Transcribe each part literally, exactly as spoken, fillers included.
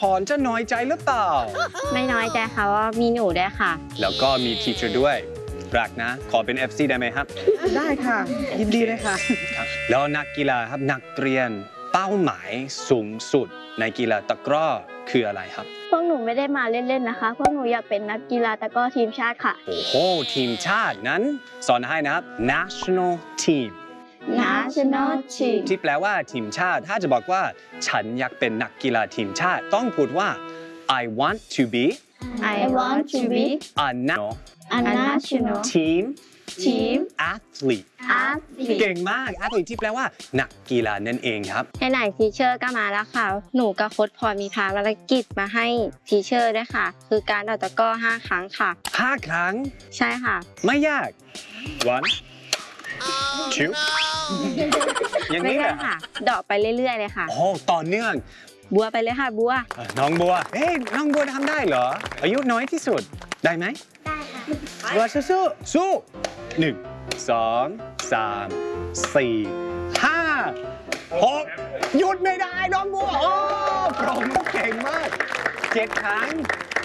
พรจะน้อยใจหรือเปล่าไม่น้อยใจค่ะว่ามีหนูด้วยค่ะแล้วก็มีทีเชอร์ด้วยรักนะขอเป็น เอฟ ซี ได้ไหมครับได้ค่ะยินดีเลยค่ะแล้วนักกีฬาครับนักเรียนเป้าหมายสูงสุดในกีฬาตะกร้อคืออะไรครับพวกหนูไม่ได้มาเล่นๆนะคะพวกหนูอยากเป็นนักกีฬาตะกร้อทีมชาติค่ะโอ้โหทีมชาตินั้นสอนให้นะครับ national team national team ที่แปลว่าทีมชาติถ้าจะบอกว่าฉันอยากเป็นนักกีฬาทีมชาติต้องพูดว่า I want to be I want to be a national a national team team athlete athlete เก่งมาก athlete ที่แปลว่านักกีฬานั่นเองครับให้ไหนทีเชอร์ก็มาแล้วค่ะหนูกับโค้ชพรมีภารกิจมาให้ทีเชอร์ด้วยค่ะคือการเดาตะกร้อห้าครั้งค่ะห้าครั้งใช่ค่ะไม่ยาก one two อย่างนี้เหรอค่ะเดาไปเรื่อยๆเลยค่ะโอ้ต่อเนื่องบัวไปเลยค่ะบัวน้องบัวเฮ้ยน้องบัวทำได้เหรออายุน้อยที่สุดได้ไหมได้ค่ะบัวสู้สู้สู้หนึ่งสองสามสี่ห้าหกหยุดไม่ได้น้องบัวโอ้ปรบมือเก่งมากเจ็ดครั้ง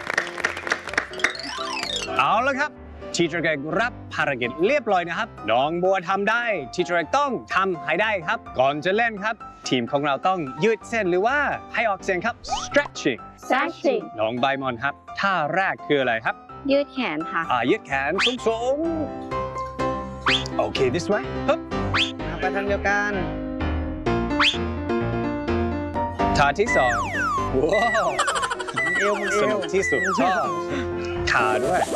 เอาละครับทีเชอร์เกรกรับภารกิจเรียบร้อยนะครับน้องบัวทำได้ทีเชอร์เกรกต้องทำให้ได้ครับก่อนจะเล่นครับทีมของเราต้องยืดเส้นหรือว่าให้ออกเสียงครับ stretching stretching น้องใบมอนครับท่าแรกคืออะไรครับยืดแขนค่ะอ่ายืดแขนสูงๆโอเค this way ปึ๊บไปทางเดียวกันท่าที่สองว้าวเอวมันเอวสนุกที่สุดชอบขาด้วย